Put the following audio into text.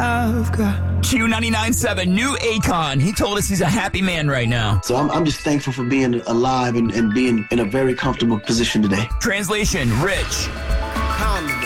I've got. Q99.7, new Akon. He told us he's a happy man right now. So I'm just thankful for being alive and being in a very comfortable position today. Translation, Rich.